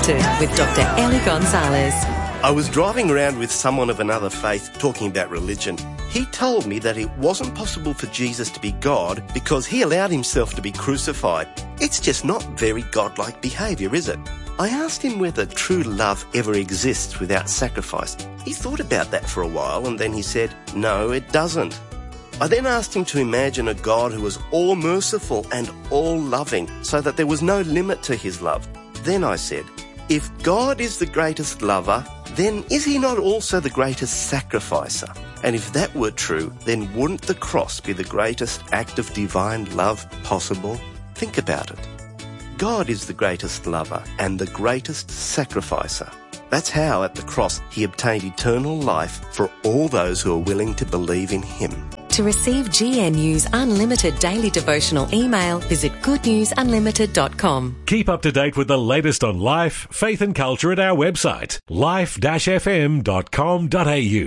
Unlimited with Dr. Ellie Gonzalez. I was driving around with someone of another faith talking about religion. He told me that it wasn't possible for Jesus to be God because he allowed himself to be crucified. It's just not very godlike behaviour, is it? I asked him whether true love ever exists without sacrifice. He thought about that for a while and then he said, no, it doesn't. I then asked him to imagine a God who was all merciful and all loving so that there was no limit to his love. Then I said, if God is the greatest lover, then is he not also the greatest sacrificer? And if that were true, then wouldn't the cross be the greatest act of divine love possible? Think about it. God is the greatest lover and the greatest sacrificer. That's how at the cross he obtained eternal life for all those who are willing to believe in him. To receive GNU's unlimited daily devotional email, visit goodnewsunlimited.com. Keep up to date with the latest on life, faith and culture at our website, life-fm.com.au.